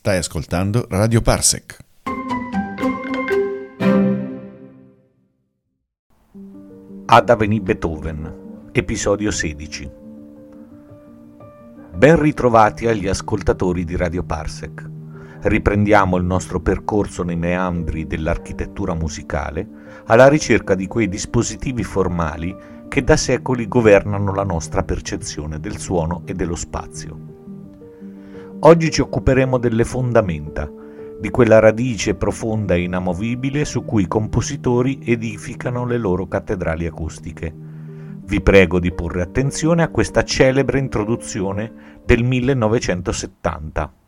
Stai ascoltando Radio Parsec. Ad Avenì Beethoven, episodio 16. Ben ritrovati agli ascoltatori di Radio Parsec. Riprendiamo il nostro percorso nei meandri dell'architettura musicale alla ricerca di quei dispositivi formali che da secoli governano la nostra percezione del suono e dello spazio. Oggi ci occuperemo delle fondamenta, di quella radice profonda e inamovibile su cui i compositori edificano le loro cattedrali acustiche. Vi prego di porre attenzione a questa celebre introduzione del 1970.